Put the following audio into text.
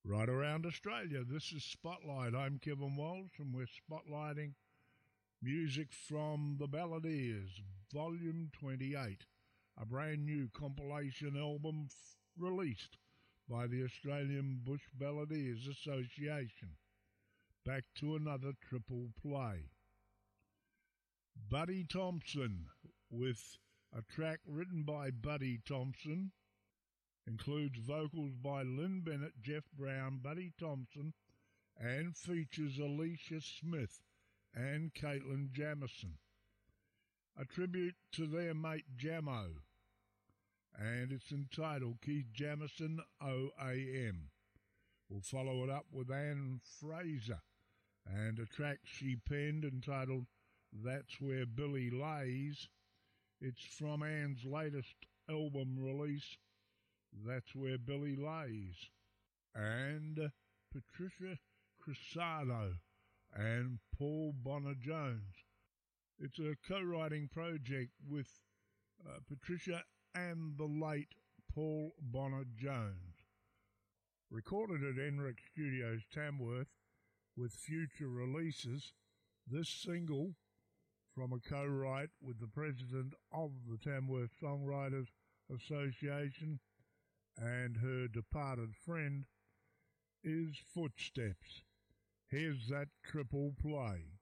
Right around Australia, this is Spotlight. I'm Kevin Walsh, and we're spotlighting music from the Balladeers, Volume 28, a brand new compilation album released by the Australian Bush Balladeers Association. Back to another triple play. Buddy Thompson, with a track written by Buddy Thompson, includes vocals by Lynn Bennett, Jeff Brown, Buddy Thompson, and features Alicia Smith and Caitlin Jamison. A tribute to their mate Jamo, and it's entitled Keith Jamison OAM. We'll follow it up with Anne Fraser and a track she penned entitled That's Where Billy Lays. It's from Anne's latest album release, That's Where Billy Lays. And Patricia Crisado and Paul Bonner-Jones. It's a co-writing project with Patricia and the late Paul Bonner-Jones. Recorded at Enric Studios Tamworth with future releases, this single from a co-write with the president of the Tamworth Songwriters Association and her departed friend is Footsteps. Here's that triple play.